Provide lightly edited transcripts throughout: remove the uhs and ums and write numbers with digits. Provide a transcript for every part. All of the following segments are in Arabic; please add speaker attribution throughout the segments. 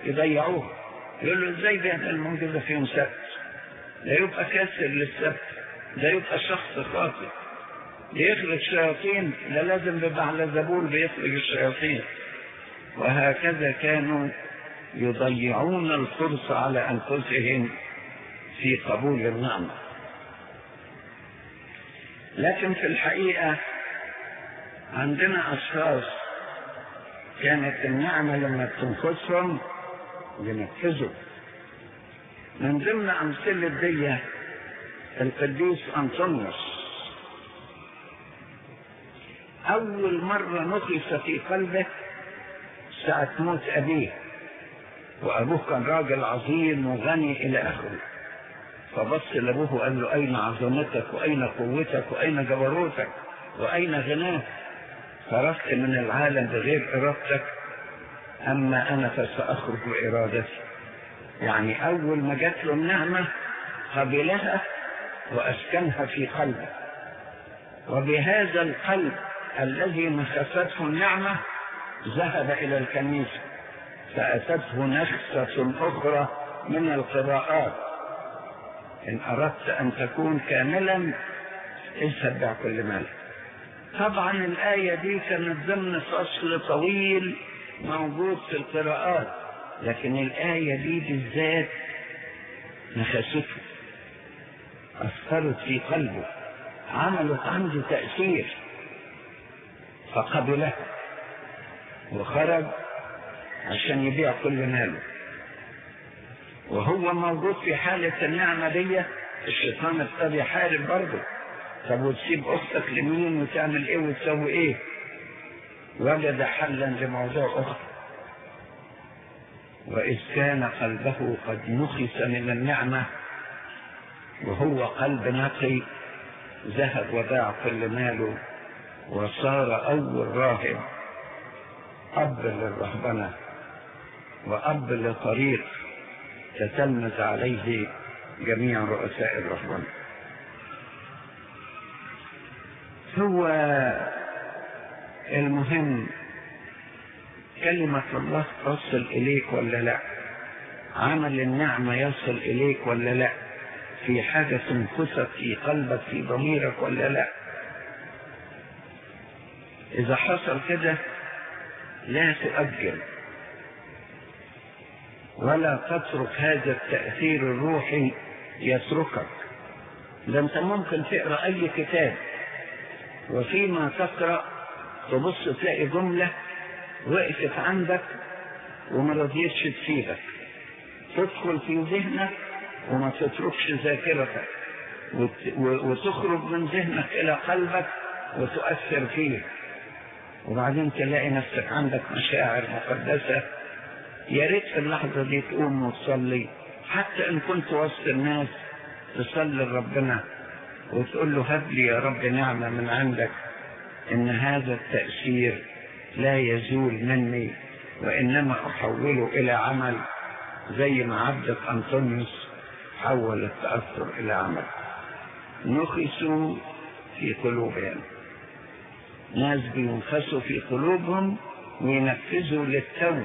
Speaker 1: يضيعوها. يقول له ازاي بيعمل المعجزة في يوم سبت؟ ده يبقى كاسر للسبت، ده يبقى شخص خاطئ. بيخرج شياطين، ده لازم بيبقى على زبون بيخرج الشياطين. وهكذا كانوا يضيعون الفرصة على أنفسهم في قبول النعمة. لكن في الحقيقة عندنا أشخاص كانت النعمة لما تنقصهم ينفذوا. من ضمن أمثلة دي القديس أنطونيوس. أول مرة نقص في قلبه ساعة موت أبيه، وأبوه كان راجل عظيم وغني إلى آخره. فبص لأبوه وقال له أين عظمتك وأين قوتك وأين جبروتك وأين غناك؟ خرجت من العالم بغير إرادتك، أما أنا فسأخرج بإرادتي. يعني أول ما جات له النعمة قبلها وأسكنها في قلبه، وبهذا القلب الذي نخسته النعمة ذهب إلى الكنيسة، فأتته نخسة أخرى من القراءات. إن أردت أن تكون كاملا اذهب بيع كل مالك. طبعا الآية دي كانت ضمن فصل طويل موجود في القراءات، لكن الآية دي بالذات نخسته، أثرت في قلبه، عملت عنده تأثير، فقبلها وخرج عشان يبيع كل ماله. وهو موجود في حالة النعمة دي الشيطان ابتدى يحارب برضه. طب وتسيب أختك لمين وتعمل إيه وتسوي إيه؟ وجد حلا لموضوع أخر. وإذ كان قلبه قد نخس من النعمة وهو قلب نقي، ذهب وباع كل ماله وصار أول راهب، أب للرهبنة وأب لطريق تتلمذ عليه جميع رؤساء الرهبنة. هو المهم كلمة الله تصل إليك ولا لا؟ عمل النعمة يصل إليك ولا لا؟ في حاجة تنفسك في قلبك في ضميرك ولا لا؟ إذا حصل كده لا تؤجل ولا تترك هذا التأثير الروحي يتركك. ده انت ممكن تقرأ أي كتاب وفيما تقرأ تبص تلاقي جملة وقفت عندك وما رضيتش تسيبك، تدخل في ذهنك وما تتركش ذاكرتك، وتخرج من ذهنك إلى قلبك وتؤثر فيه. وبعدين تلاقي نفسك عندك مشاعر مقدسة. يا ريت في اللحظة دي تقوم وتصلي، حتى إن كنت وسط الناس تصلي لربنا وتقول له هب لي يا رب نعمة من عندك، إن هذا التأثير لا يزول مني وإنما أحوله إلى عمل، زي ما عبدك أنطونيوس حول التأثر إلى عمل. نخسوا في قلوبهم، ناس بينخسوا في قلوبهم وينفذوا للتو،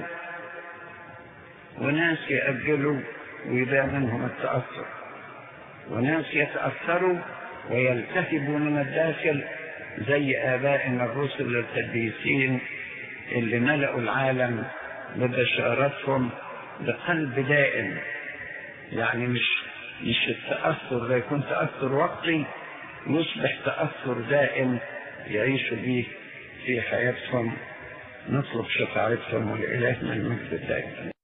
Speaker 1: وناس يأجلوا ويبقى منهم التأثر، وناس يتأثروا ويلتهبوا من الداخل زي آبائنا الرسل القديسين اللي ملأوا العالم ببشارتهم بقلب دائم. يعني مش التأثر ده يكون تأثر وقتي، يصبح تأثر دائم يعيشوا به في حياتهم. نطلب شفاعتهم ولإلهنا المجد الدائم.